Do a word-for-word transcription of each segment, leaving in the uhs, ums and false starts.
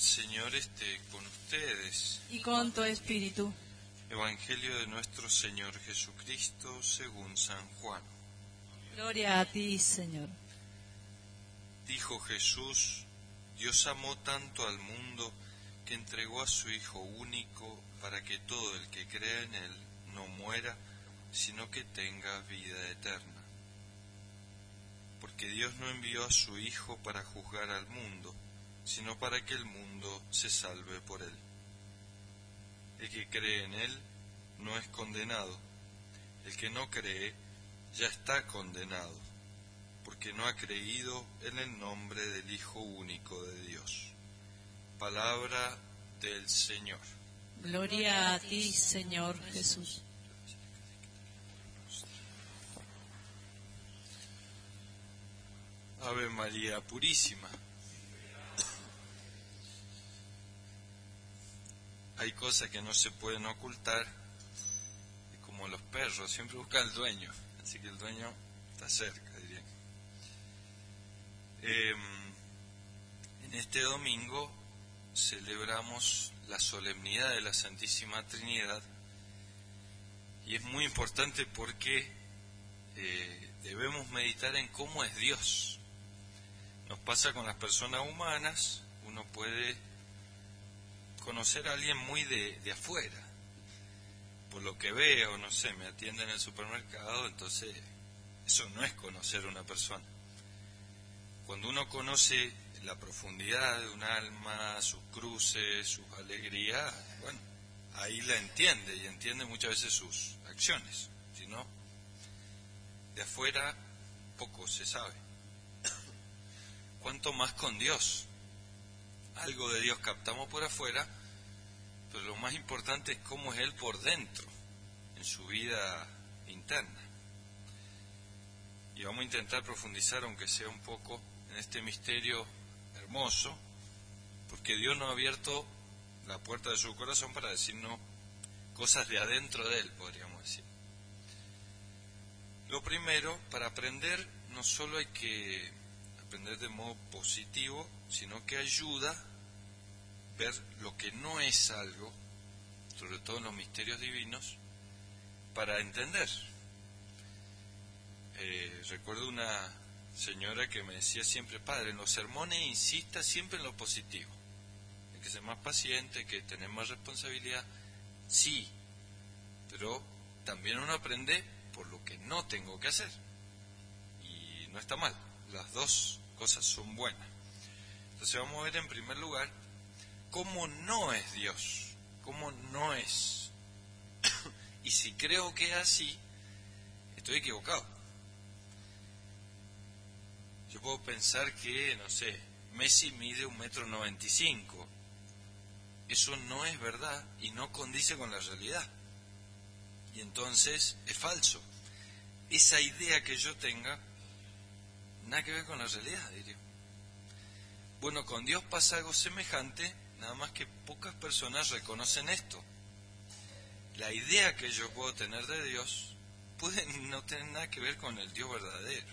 Señor esté con ustedes. Y con tu espíritu. Evangelio de nuestro Señor Jesucristo según San Juan. Gloria a ti, Señor. Dijo Jesús: Dios amó tanto al mundo que entregó a su Hijo único para que todo el que crea en Él no muera, sino que tenga vida eterna. Porque Dios no envió a su Hijo para juzgar al mundo, sino para que el mundo se salve por Él. El que cree en Él no es condenado. El que no cree ya está condenado, porque no ha creído en el nombre del Hijo único de Dios. Palabra del Señor. Gloria a ti, Señor Jesús. Ave María Purísima. Hay cosas que no se pueden ocultar, y como los perros siempre buscan al dueño, así que el dueño está cerca, diría. Eh, en este domingo celebramos la solemnidad de la Santísima Trinidad, y es muy importante porque eh, debemos meditar en cómo es Dios. Nos pasa con las personas humanas, uno puede conocer a alguien muy de, de afuera, por lo que veo, no sé, me atiende en el supermercado, entonces eso no es conocer a una persona. Cuando uno conoce la profundidad de un alma, sus cruces, sus alegrías, bueno, ahí la entiende y entiende muchas veces sus acciones, si no, de afuera poco se sabe. Cuanto más con Dios. Algo de Dios captamos por afuera, pero lo más importante es cómo es Él por dentro, en su vida interna. Y vamos a intentar profundizar, aunque sea un poco, en este misterio hermoso, porque Dios nos ha abierto la puerta de su corazón para decirnos cosas de adentro de Él, podríamos decir. Lo primero, para aprender, no solo hay que aprender de modo positivo, sino que ayuda a ver lo que no es algo, sobre todo en los misterios divinos, para entender. Eh, recuerdo una señora que me decía siempre: padre, en los sermones insista siempre en lo positivo, hay que ser más paciente, hay que tener más responsabilidad. Sí, pero también uno aprende por lo que no tengo que hacer, y no está mal, las dos cosas son buenas. Entonces vamos a ver en primer lugar cómo no es Dios, cómo no es. Y si creo que es así, estoy equivocado. Yo puedo pensar que, no sé, Messi mide un metro noventa y cinco. Eso no es verdad y no condice con la realidad. Y entonces es falso. Esa idea que yo tenga, nada que ver con la realidad, diría. Bueno, con Dios pasa algo semejante, nada más que pocas personas reconocen esto. La idea que yo puedo tener de Dios puede no tener nada que ver con el Dios verdadero.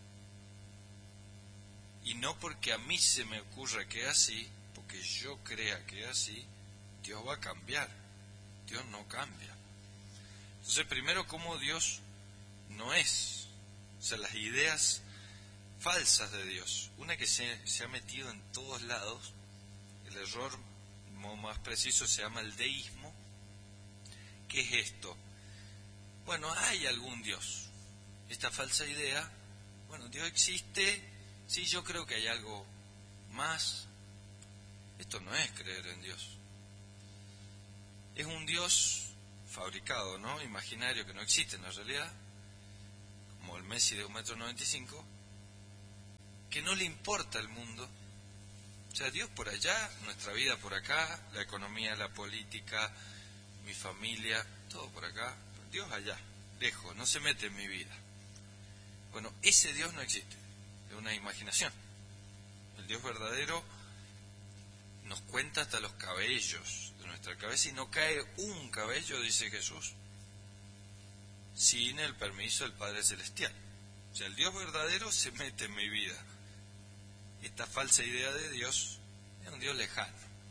Y no porque a mí se me ocurra que es así, porque yo crea que es así, Dios va a cambiar. Dios no cambia. Entonces, primero, ¿cómo Dios no es? O sea, las ideas falsas de Dios. Una que se, se ha metido en todos lados, el error más preciso se llama el deísmo. ¿Qué es esto? Bueno, hay algún Dios. Esta falsa idea, bueno, Dios existe, sí, yo creo que hay algo más. Esto no es creer en Dios. Es un Dios fabricado, ¿no? Imaginario, que no existe en la realidad, como el Messi de un metro noventa y cinco, que no le importa el mundo. O sea, Dios por allá, nuestra vida por acá, la economía, la política, mi familia, todo por acá. Dios allá, lejos, no se mete en mi vida. Bueno, ese Dios no existe, es una imaginación. El Dios verdadero nos cuenta hasta los cabellos de nuestra cabeza y no cae un cabello, dice Jesús, sin el permiso del Padre Celestial. O sea, el Dios verdadero se mete en mi vida. Esta falsa idea de Dios es un Dios lejano.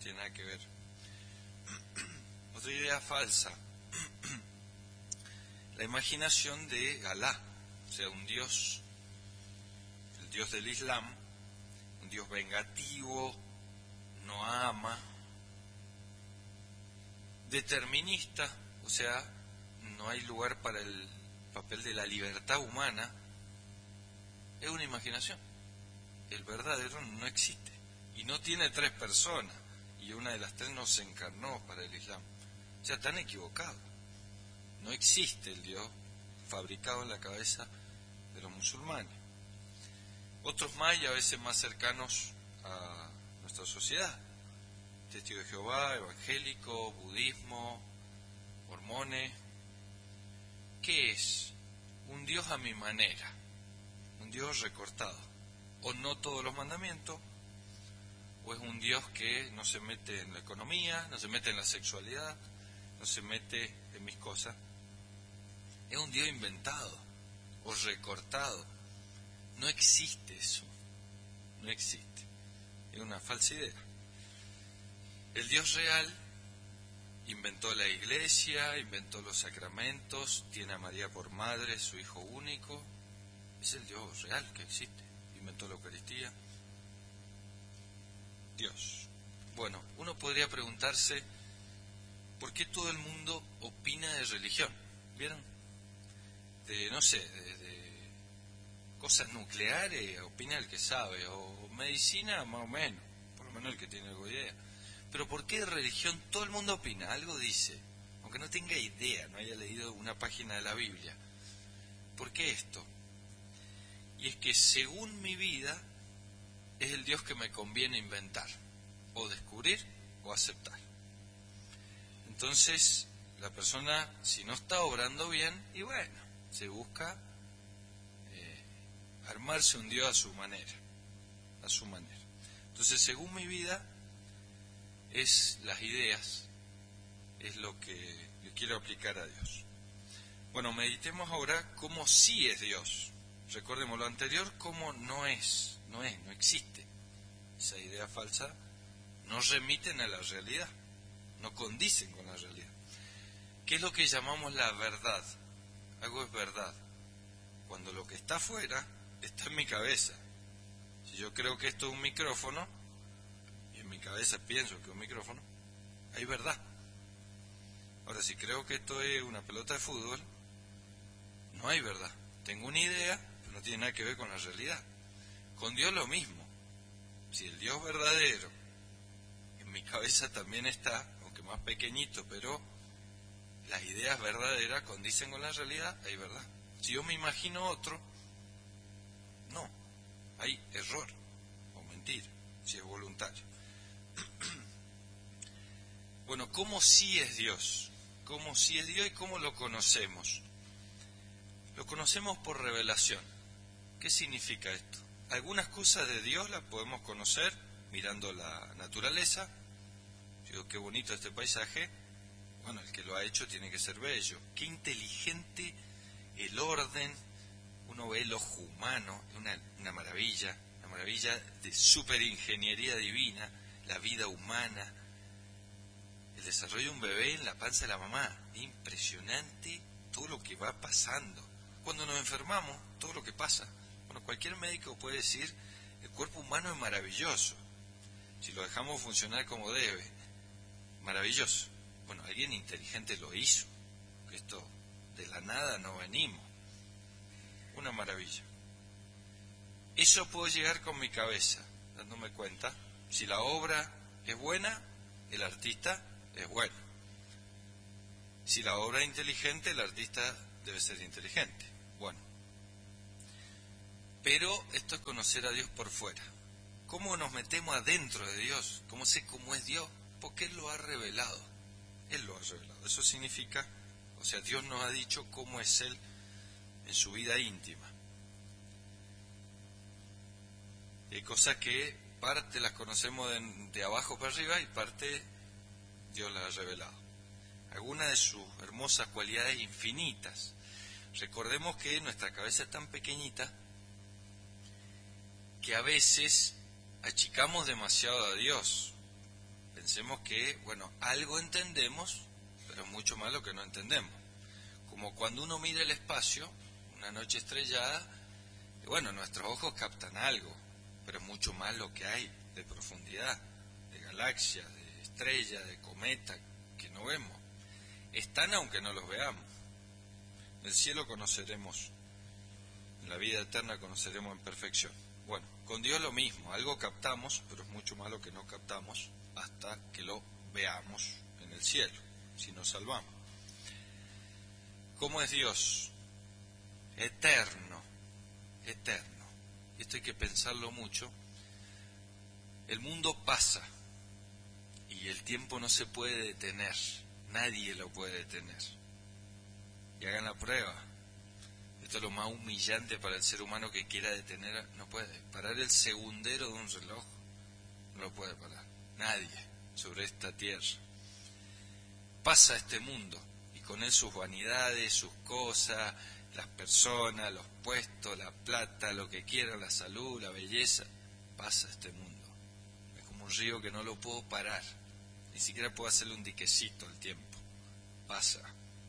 tiene nada que ver. Otra idea falsa, la imaginación de Alá, o sea, un Dios, el Dios del Islam, un Dios vengativo, no ama, determinista, o sea, no hay lugar para el papel de la libertad humana. Es una imaginación. El verdadero no existe y no tiene tres personas, y una de las tres no se encarnó para el Islam. O sea, están equivocados. No existe el Dios fabricado en la cabeza de los musulmanes. Otros más, y a veces más cercanos a nuestra sociedad: Testigos de Jehová, evangélico, budismo, mormones. ¿Qué es? Un Dios a mi manera, un Dios recortado. O no todos los mandamientos, o es un Dios que no se mete en la economía, no se mete en la sexualidad, no se mete en mis cosas. Es un Dios inventado o recortado. No existe eso, no existe. Es una falsa idea. El Dios real inventó la iglesia, inventó los sacramentos, tiene a María por madre, su hijo único. Es el Dios real que existe. Inventó la Eucaristía. Dios. Bueno, uno podría preguntarse, ¿por qué todo el mundo opina de religión? ¿Vieron? De, no sé, de, de cosas nucleares, opina el que sabe, o medicina, más o menos, por lo menos el que tiene algo de idea. Pero ¿por qué de religión todo el mundo opina? Algo dice, aunque no tenga idea, no haya leído una página de la Biblia. ¿Por qué esto? Y es que según mi vida es el Dios que me conviene inventar, o descubrir, o aceptar. Entonces, la persona, si no está obrando bien, y bueno, se busca eh, armarse un Dios a su manera, a su manera. Entonces, según mi vida, es las ideas, es lo que yo quiero aplicar a Dios. Bueno, meditemos ahora cómo sí es Dios. Recordemos lo anterior, cómo no es, no es, no existe. Esa idea falsa no remiten a la realidad, no condicen con la realidad. ¿Qué es lo que llamamos la verdad? Algo es verdad cuando lo que está afuera está en mi cabeza. Si yo creo que esto es un micrófono, y en mi cabeza pienso que es un micrófono, hay verdad. Ahora, si creo que esto es una pelota de fútbol, no hay verdad. Tengo una idea, pero no tiene nada que ver con la realidad. Con Dios lo mismo. Si el Dios verdadero en mi cabeza también está, aunque más pequeñito, pero las ideas verdaderas condicen con la realidad, hay verdad. Si yo me imagino otro, no, hay error o mentira, si es voluntario. Bueno, ¿cómo sí es Dios? ¿Cómo sí es Dios y cómo lo conocemos? Lo conocemos por revelación. ¿Qué significa esto? Algunas cosas de Dios las podemos conocer mirando la naturaleza. Digo, qué bonito este paisaje. Bueno, el que lo ha hecho tiene que ser bello. Qué inteligente el orden. Uno ve el ojo humano, una, una maravilla, una maravilla de superingeniería divina, la vida humana, el desarrollo de un bebé en la panza de la mamá. Impresionante todo lo que va pasando. Cuando nos enfermamos, todo lo que pasa. Bueno, cualquier médico puede decir, el cuerpo humano es maravilloso, si lo dejamos funcionar como debe, maravilloso. Bueno, alguien inteligente lo hizo, que esto de la nada no venimos. Una maravilla. Eso puedo llegar con mi cabeza, dándome cuenta. Si la obra es buena, el artista es bueno. Si la obra es inteligente, el artista debe ser inteligente. Bueno. Pero esto es conocer a Dios por fuera. ¿Cómo nos metemos adentro de Dios? ¿Cómo sé cómo es Dios? Porque Él lo ha revelado. Él lo ha revelado. Eso significa, o sea, Dios nos ha dicho cómo es Él en su vida íntima. Hay cosas que parte las conocemos de, de abajo para arriba y parte Dios las ha revelado. Algunas de sus hermosas cualidades infinitas. Recordemos que nuestra cabeza es tan pequeñita que a veces achicamos demasiado a Dios. Pensemos que, bueno, algo entendemos, pero es mucho más lo que no entendemos. Como cuando uno mira el espacio, una noche estrellada, y bueno, nuestros ojos captan algo, pero es mucho más lo que hay de profundidad, de galaxias, de estrellas, de cometas, que no vemos. Están aunque no los veamos. En el cielo conoceremos, en la vida eterna conoceremos en perfección. Bueno, con Dios lo mismo, algo captamos, pero es mucho más lo que no captamos hasta que lo veamos en el cielo, si nos salvamos. ¿Cómo es Dios? Eterno, eterno. Y esto hay que pensarlo mucho. El mundo pasa y el tiempo no se puede detener, nadie lo puede detener. Y hagan la prueba. Esto es lo más humillante para el ser humano que quiera detener, no puede. Parar el segundero de un reloj, no lo puede parar. Nadie sobre esta tierra. Pasa este mundo y con él sus vanidades, sus cosas, las personas, los puestos, la plata, lo que quieran, la salud, la belleza. Pasa este mundo. Es como un río que no lo puedo parar. Ni siquiera puedo hacerle un diquecito al tiempo. Pasa.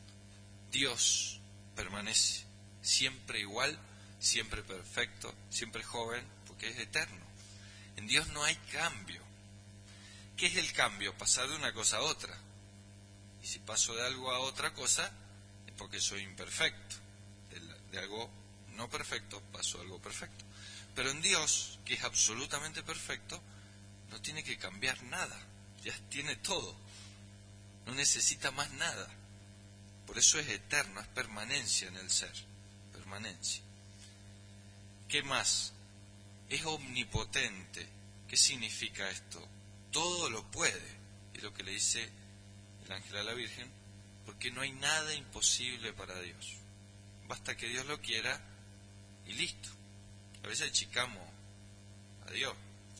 Dios permanece siempre igual, siempre perfecto, siempre joven, porque es eterno. En Dios no hay cambio. ¿Qué es el cambio? Pasar de una cosa a otra. Y si paso de algo a otra cosa, es porque soy imperfecto. De, de algo no perfecto, paso a algo perfecto. Pero en Dios, que es absolutamente perfecto, no tiene que cambiar nada. Ya tiene todo. No necesita más nada. Por eso es eterno, es permanencia en el ser. Permanencia. ¿Qué más? Es omnipotente. ¿Qué significa esto? Todo lo puede. Es lo que le dice el ángel a la Virgen, porque no hay nada imposible para Dios. Basta que Dios lo quiera y listo. A veces achicamos a Dios.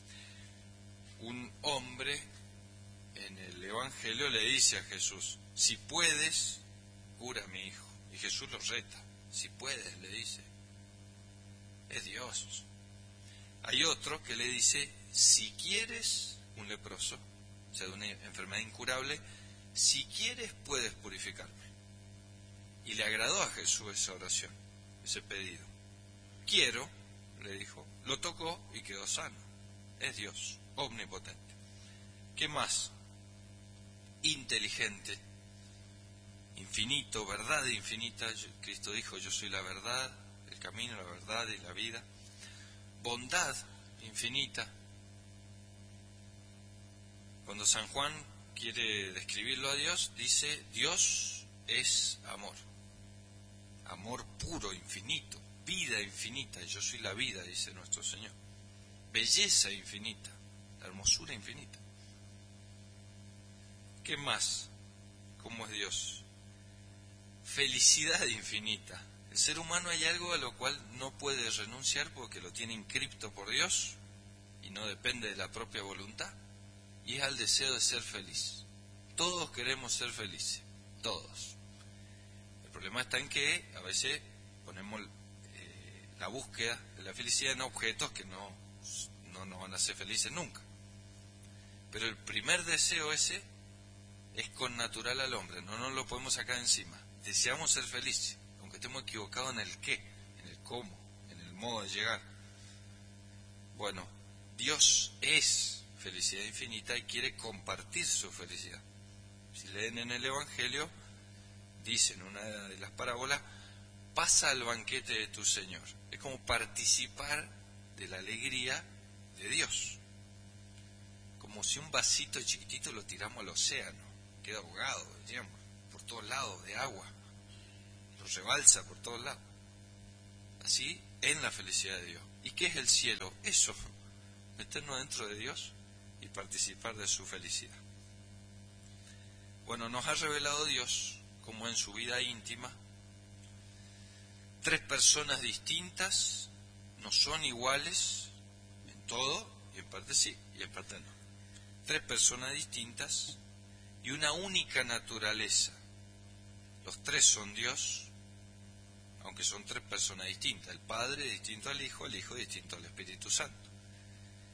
Un hombre en el Evangelio le dice a Jesús, si puedes, cura a mi hijo. Y Jesús lo reta. Si puedes, le dice. Es Dios. Hay otro que le dice, si quieres, un leproso, o sea, de una enfermedad incurable, si quieres puedes purificarme. Y le agradó a Jesús esa oración, ese pedido. Quiero, le dijo, lo tocó y quedó sano. Es Dios, omnipotente. ¿Qué más? Inteligente, infinito, verdad infinita. Cristo dijo, yo soy la verdad, el camino, la verdad y la vida. Bondad infinita. Cuando San Juan quiere describirlo a Dios, dice, Dios es amor. Amor puro, infinito, vida infinita. Yo soy la vida, dice nuestro Señor. Belleza infinita, la hermosura infinita. ¿Qué más? ¿Cómo es Dios? Felicidad infinita. El ser humano hay algo a lo cual no puede renunciar porque lo tiene inscripto por Dios y no depende de la propia voluntad. Y es al deseo de ser feliz. Todos queremos ser felices, todos. El problema está en que a veces ponemos eh, la búsqueda de la felicidad en objetos que no, no nos van a hacer felices nunca. Pero el primer deseo ese es connatural al hombre, no nos lo podemos sacar encima. Deseamos ser felices, aunque estemos equivocados en el qué, en el cómo, en el modo de llegar. Bueno, Dios es felicidad infinita y quiere compartir su felicidad. Si leen en el Evangelio, dice en una de las parábolas, pasa al banquete de tu Señor. Es como participar de la alegría de Dios. Como si un vasito chiquitito lo tiramos al océano, queda ahogado, digamos, por todos lados, de agua. Lo rebalsa por todos lados. Así en la felicidad de Dios. ¿Y qué es el cielo? Eso, meternos dentro de Dios y participar de su felicidad. Bueno, nos ha revelado Dios, como en su vida íntima, tres personas distintas, no son iguales en todo, y en parte sí, y en parte no. Tres personas distintas y una única naturaleza. Los tres son Dios, aunque son tres personas distintas. El Padre distinto al Hijo, el Hijo distinto al Espíritu Santo.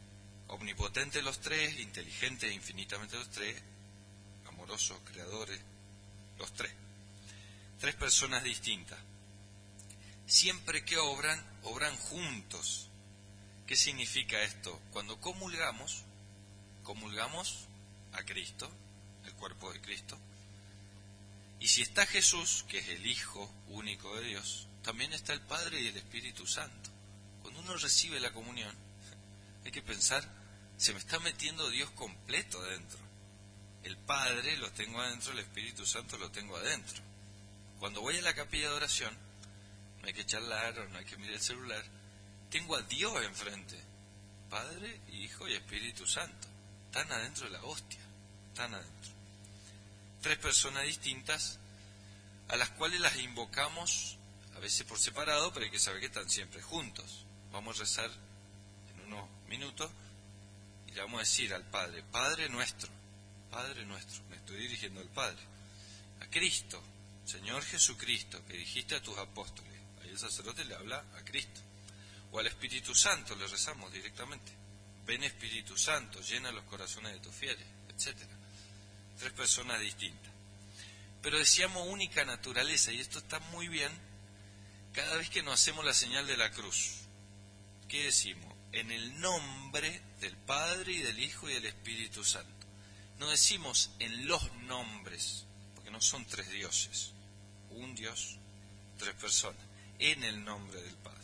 omnipotentes los tres, inteligentes infinitamente los tres, amorosos, creadores, los tres. Tres personas distintas. Siempre que obran, obran juntos. ¿Qué significa esto? Cuando comulgamos, comulgamos a Cristo, el cuerpo de Cristo. Y si está Jesús, que es el Hijo único de Dios, también está el Padre y el Espíritu Santo. Cuando uno recibe la comunión, hay que pensar, se me está metiendo Dios completo adentro. El Padre lo tengo adentro, el Espíritu Santo lo tengo adentro. Cuando voy a la capilla de oración, no hay que charlar o no hay que mirar el celular, tengo a Dios enfrente, Padre, Hijo y Espíritu Santo. Están adentro de la hostia, están adentro. Tres personas distintas a las cuales las invocamos a veces por separado, pero hay que saber que están siempre juntos. Vamos a rezar en unos minutos y le vamos a decir al Padre, Padre nuestro, Padre nuestro, me estoy dirigiendo al Padre, a Cristo, Señor Jesucristo, que dijiste a tus apóstoles. Ahí el sacerdote le habla a Cristo. O al Espíritu Santo le rezamos directamente. Ven Espíritu Santo, llena los corazones de tus fieles, etcétera. Tres personas distintas. Pero decíamos única naturaleza, y esto está muy bien cada vez que nos hacemos la señal de la cruz. ¿Qué decimos? En el nombre del Padre y del Hijo y del Espíritu Santo. No decimos en los nombres, porque no son tres dioses. Un Dios, tres personas. En el nombre del Padre.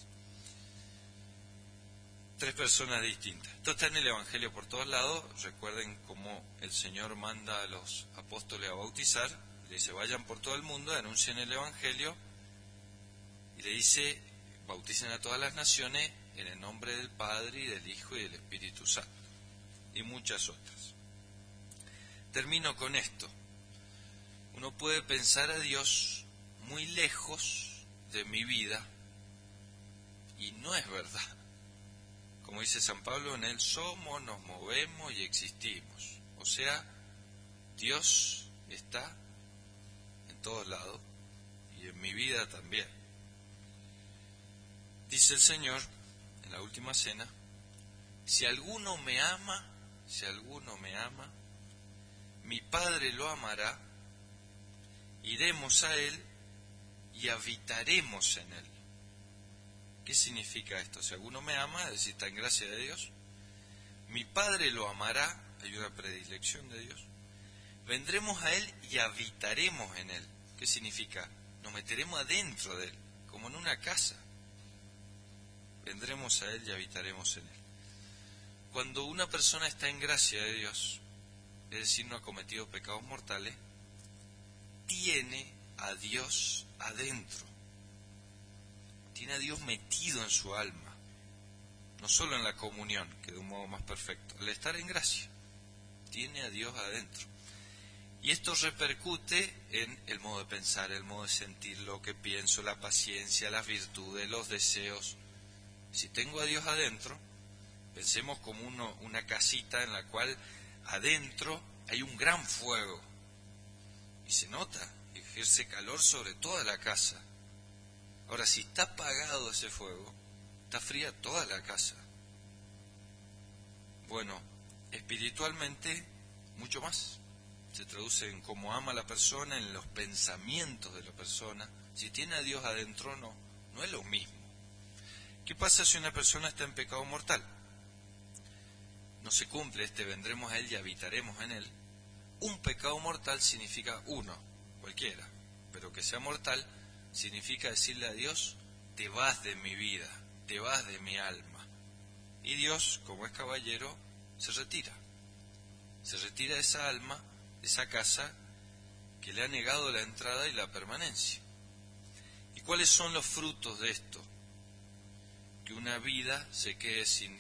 Tres personas distintas. Esto está en el Evangelio por todos lados. Recuerden cómo el Señor manda a los apóstoles a bautizar. Le dice, vayan por todo el mundo, anuncien el Evangelio. Y le dice, bauticen a todas las naciones en el nombre del Padre y del Hijo y del Espíritu Santo. Y muchas otras. Termino con esto. Uno puede pensar a Dios muy lejos de mi vida. Y no es verdad. Como dice San Pablo, en Él somos, nos movemos y existimos. O sea, Dios está en todos lados y en mi vida también. Dice el Señor en la última cena, si alguno me ama, si alguno me ama, mi Padre lo amará, iremos a Él y habitaremos en Él. ¿Qué significa esto? Si alguno me ama, es decir, está en gracia de Dios, mi Padre lo amará, hay una predilección de Dios, vendremos a Él y habitaremos en Él. ¿Qué significa? Nos meteremos adentro de Él, como en una casa. Vendremos a Él y habitaremos en Él. Cuando una persona está en gracia de Dios, es decir, no ha cometido pecados mortales, tiene a Dios adentro. Tiene a Dios metido en su alma, no solo en la comunión, que de un modo más perfecto, al estar en gracia, tiene a Dios adentro. Y esto repercute en el modo de pensar, el modo de sentir, lo que pienso, la paciencia, las virtudes, los deseos. Si tengo a Dios adentro, pensemos como uno, una casita en la cual adentro hay un gran fuego, y se nota, ejerce calor sobre toda la casa. Ahora, si está apagado ese fuego, está fría toda la casa. Bueno, espiritualmente, mucho más. Se traduce en cómo ama a la persona, en los pensamientos de la persona. Si tiene a Dios adentro, no, no es lo mismo. ¿Qué pasa si una persona está en pecado mortal? No se cumple este, vendremos a Él y habitaremos en Él. Un pecado mortal significa uno, cualquiera, pero que sea mortal, significa decirle a Dios, te vas de mi vida, te vas de mi alma. Y Dios, como es caballero, se retira. Se retira de esa alma, de esa casa, que le ha negado la entrada y la permanencia. ¿Y cuáles son los frutos de esto? Que una vida se quede sin